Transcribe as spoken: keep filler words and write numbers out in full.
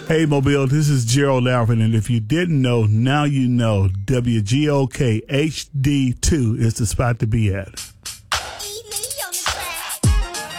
Hey, Mobile, this is Gerald Alfred, and if you didn't know, now you know W G O K H D two is the spot to be at.